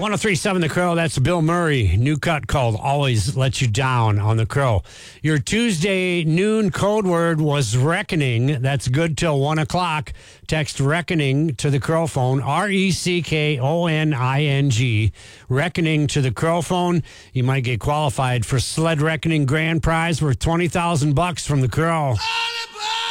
1037 The Crow, that's Bill Murray. New cut called Always Let You Down on The Crow. Your Tuesday noon code word was reckoning. That's good till 1 o'clock. Text reckoning to the Crow phone, RECKONING. Reckoning to the Crow phone. You might get qualified for Sled Reckoning Grand Prize worth $20,000 from The Crow.